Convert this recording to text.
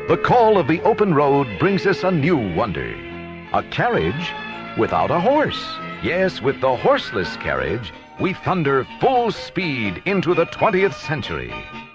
The call of the open road brings us a new wonder. A carriage without a horse. Yes, with the horseless carriage, we thunder full speed into the 20th century.